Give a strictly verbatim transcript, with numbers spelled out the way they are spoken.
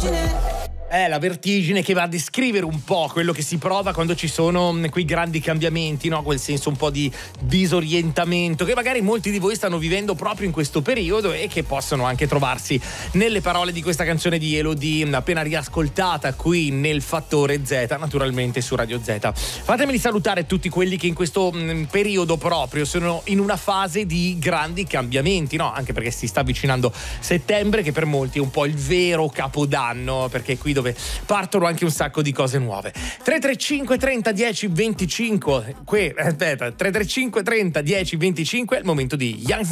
È la vertigine che va a descrivere un po' quello che si prova quando ci sono quei grandi cambiamenti, no? Quel senso un po' di disorientamento che magari molti di voi stanno vivendo proprio in questo periodo e che possono anche trovarsi nelle parole di questa canzone di Elodie appena riascoltata qui nel Fattore Z, naturalmente su Radio Z. Fatemeli salutare tutti quelli che in questo mh, periodo proprio sono in una fase di grandi cambiamenti, no? Anche perché si sta avvicinando settembre, che per molti è un po' il vero capodanno, perché qui dove partono anche un sacco di cose nuove. tre tre cinque trenta dieci venticinque, qui, aspetta, tre tre cinque trenta dieci venticinque è il momento di Young